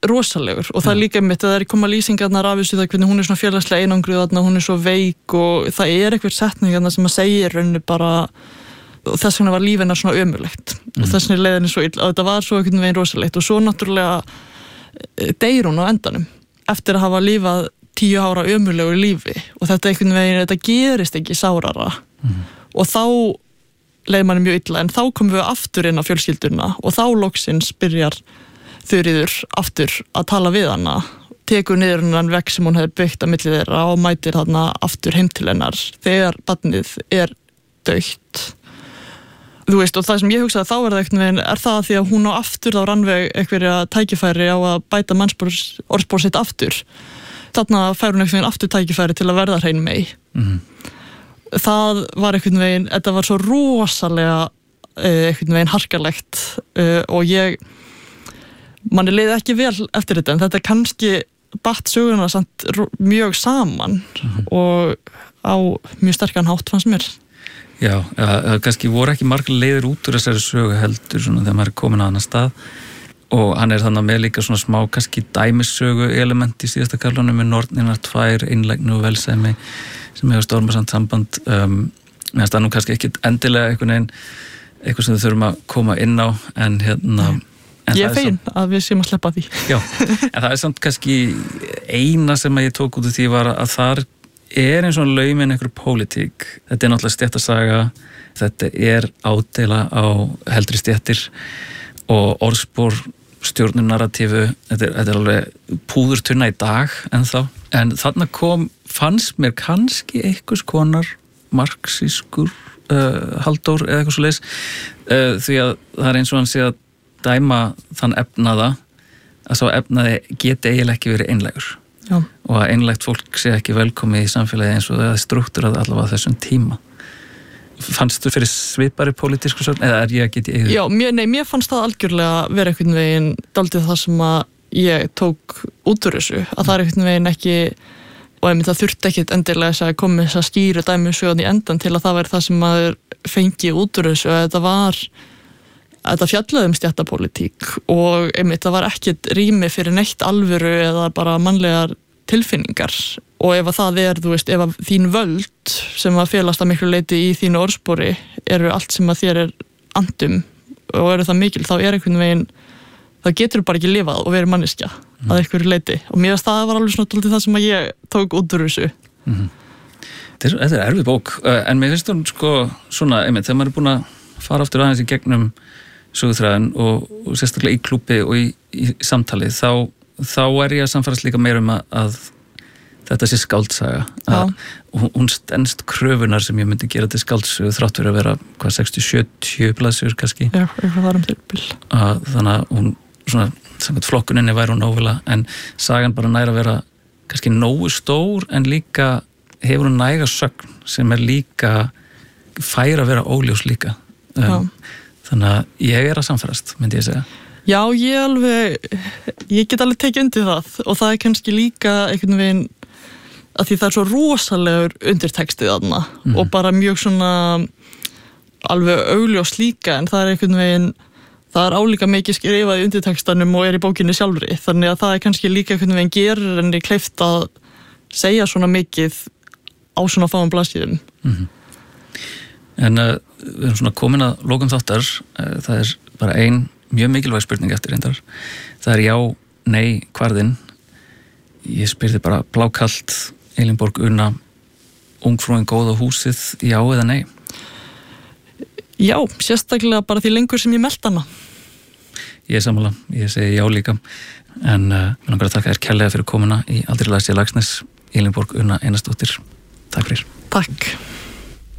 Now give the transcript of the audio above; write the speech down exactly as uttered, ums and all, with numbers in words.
rosalegur og það er líka mitt að það er koma lýsingarnar af þessu það hvernig hún er svona félagslega einangruð þarna, hún er svo veik og það er eitthvað setning þarna sem að segja rauninu bara og þess vegna var líf hennar svona ömurlegt mm. og þess vegna leiðinni svo illa og þetta var svo einhvern veginn rosalegt og svo náttúrulega deyr hún á endanum eftir að hafa lifað tíu ára ömurlegu lífi og þetta einhvern veginn, þetta gerist ekki sárara mm. og þá leið manni mjög illa en þá komum við aftur inn á fjölskylduna og þá loksins byrjar Þuríður aftur að tala við hana tekur niður hennan vegg sem hún hefði byggt að milli þeirra og mætir þarna aftur heim til hennar þegar barnið er dautt þú veist og það sem ég hugsaði þá er það einhvern veginn er það því að hún á aftur þá rannveg einhverja tækifæri á að bæta mannsorðspor sitt aftur þarna fær hún einhvern veginn aftur tækifæri til að verða hrein mei mm-hmm. það var einhvern veginn þetta var svo rosalega einhvern veginn harkalegt og ég manni leiði ekki vel eftir þetta en þetta er kannski batt söguna samt mjög saman mm-hmm. og á mjög sterkan hátt fannst mér Já, ja, kannski voru ekki margar leiðir út úr þessari sögu heldur svona þegar maður er komin á annan stað og hann er þannig með líka svona smá kannski dæmissögu element í síðasta kaflanum með norninar tvær, innlægni og velsæmi sem hefur stormasamt samband um, meðan það nú kannski ekki endilega einhvern veginn eitthvað sem við þurfum að koma inn á en hérna En ég er fegin samt, að við séum að sleppa því. Já, en það er samt kannski eina sem ég tók út af því var að þar er eins og laumin einhver pólitík. Þetta er náttúrulega stéttasaga, þetta er ádeila á heldri stéttir og orðspor stjórnunarratífu, þetta er, þetta er alveg púðurtunna í dag ennþá. En þarna kom, fannst mér kannski einhvers konar marxískur uh, Halldór eða eitthvað svo leis, uh, því að það er eins og hann sé að dæma þann efnaða að sá efnaði geti eiginlega ekki verið einlægur Já. Og að einlægt fólk sé ekki velkomið í samfélagi eins og það er struktúrað allavega þessum tíma. Fannst þú fyrir svipari pólitísku sögn eða er ég að geta í eða? Já, mér, nei, mér fannst það algjörlega vera einhvern veginn daldið það sem að ég tók út úr þessu, að það er einhvern veginn ekki og einmitt það þurfti ekkit endilega þess að komi þess að skýra dæmi sögn í endan til að það væri það sem maður fengi út úr þessu, að þetta var Þetta fjallaði um stéttapólitík og einmitt það var ekkert rými fyrir neitt alvöru eða bara mannlegar tilfinningar og ef að það er, þú veist, ef að þín völd sem að felast að miklu leyti í þínu orðspori eru allt sem að þér er andum og eru það mikil, þá er einhvern veginn, það getur bara ekki lifað og verið manneskja mm. að einhverju leyti og mér finnst það var alveg svona tóltið það sem að ég tók út úr þessu. Mm-hmm. Þetta er, er erfið bók, en mér finnst hún sko svona, einmitt, þegar maður er búin að fara aftur aðeins í gegnum sögutræðin og, og sérstaklega í klúbbi og í, í samtali þá, þá er ég að samfærast líka meira um að, að þetta sé skáldsaga að, og hún stenst kröfunar sem ég myndi gera til skáldsögu þrátt fyrir að vera hvað sextíu sjötíu blaðsjur kannski Já, eitthvað var um tilbil þannig að hún svona samkvæmt flokkuninni væri hún óvila en sagan bara næra að vera kannski nógu stór en líka hefur hún næga sögn sem er líka fær að vera óljós líka um, Þannig að ég er að samfærast, myndi ég segja. Já, ég alveg, ég get alveg tekið undir það og það er kannski líka einhvern veginn að því það er svo rosalegur undirtekstið þarna mm. og bara mjög svona alveg augljós líka en það er einhvern veginn, það er álíka mikið skrifað í undirtekstanum og er í bókinni sjálfri þannig að það er kannski líka einhvern veginn gerir henni kleift að segja svona mikið á svona fáum blaðsíðum. Mhm. En uh, við erum svona komin að lokum þáttar, uh, það er bara ein mjög mikilvæg spurning eftir reyndar. Það er já, nei, hvarðinn. Ég spyrði bara blákalt, Elínborg Una, ungfrúin góð á húsið, já eða nei? Já, sérstaklega bara því lengur sem ég melt hana. Ég er sammála, ég segi já líka. En uh, mér langar að þakka þér kærlega fyrir komuna í Aldrei las ég Laxness, Elínborg Una Einarsdóttir. Takk fyrir. Takk.